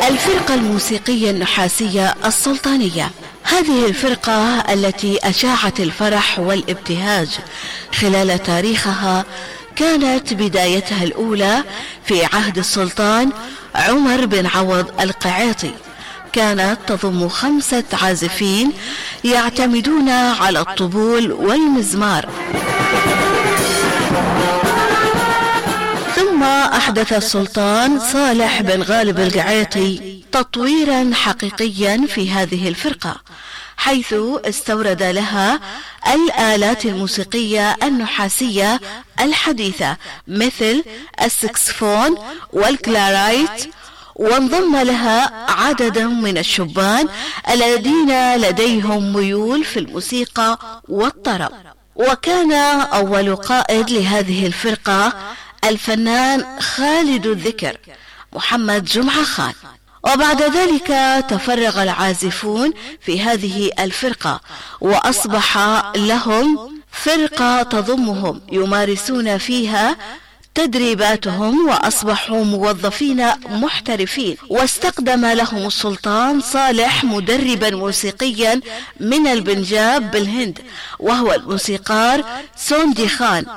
الفرقة الموسيقية النحاسية السلطانية. هذه الفرقة التي أشاعت الفرح والابتهاج خلال تاريخها كانت بدايتها الأولى في عهد السلطان عمر بن عوض القعيطي. كانت تضم 5 عازفين يعتمدون على الطبول والمزمار. ثم أحدث السلطان صالح بن غالب القعيطي تطويرا حقيقيا في هذه الفرقة، حيث استورد لها الآلات الموسيقية النحاسية الحديثة مثل السكسفون والكلارايت، وانضم لها عدد من الشبان الذين لديهم ميول في الموسيقى والطرب. وكان أول قائد لهذه الفرقة الفنان خالد الذكر محمد جمعة خان. وبعد ذلك تفرغ العازفون في هذه الفرقة وأصبح لهم فرقة تضمهم يمارسون فيها تدريباتهم، وأصبحوا موظفين محترفين. واستخدم لهم السلطان صالح مدربا موسيقيا من البنجاب بالهند، وهو الموسيقار سوندي خان،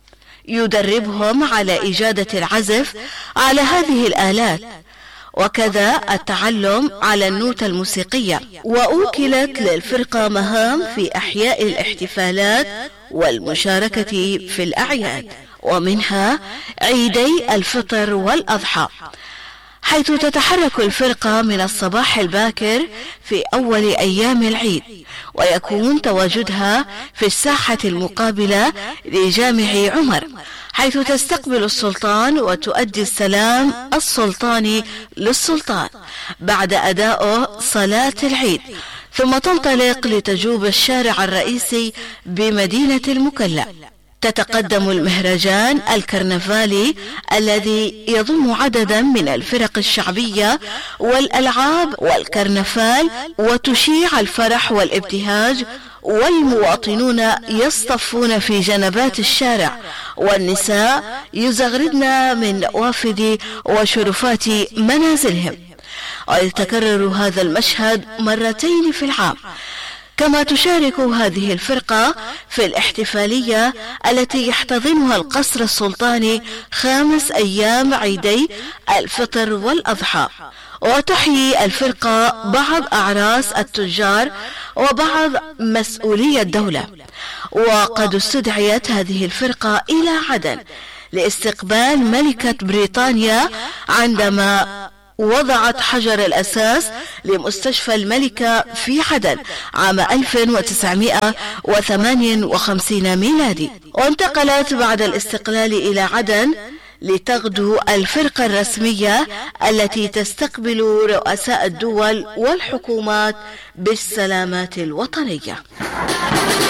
يدربهم على إجادة العزف على هذه الآلات، وكذا التعلم على النوتة الموسيقية. وأوكلت للفرقة مهام في أحياء الاحتفالات والمشاركة في الأعياد، ومنها عيدي الفطر والأضحى، حيث تتحرك الفرقة من الصباح الباكر في أول أيام العيد، ويكون تواجدها في الساحة المقابلة لجامع عمر، حيث تستقبل السلطان وتؤدي السلام السلطاني للسلطان بعد أداء صلاة العيد، ثم تنطلق لتجوب الشارع الرئيسي بمدينة المكلا. تتقدم المهرجان الكرنفالي الذي يضم عددا من الفرق الشعبية والألعاب والكرنفال، وتشيع الفرح والابتهاج، والمواطنون يصطفون في جنبات الشارع، والنساء يزغردن من نوافذ وشرفات منازلهم. ويتكرر هذا المشهد مرتين في العام. كما تشارك هذه الفرقة في الاحتفالية التي يحتضنها القصر السلطاني 5 أيام عيدي الفطر والأضحى. وتحيي الفرقة بعض أعراس التجار وبعض مسؤولي الدولة. وقد استدعيت هذه الفرقة إلى عدن لاستقبال ملكة بريطانيا عندما وضعت حجر الأساس لمستشفى الملكة في عدن عام 1958 ميلادي. وانتقلت بعد الاستقلال إلى عدن لتغدو الفرقة الرسمية التي تستقبل رؤساء الدول والحكومات بالسلامات الوطنية.